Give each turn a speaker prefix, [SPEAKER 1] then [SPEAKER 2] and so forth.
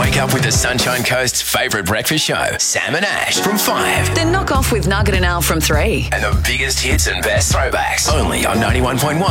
[SPEAKER 1] Wake up with the Sunshine Coast's favourite breakfast show, Sam and Ash, from 5.
[SPEAKER 2] Then knock off with Nugget and Al from 3.
[SPEAKER 1] And the biggest hits and best throwbacks, only on 91.1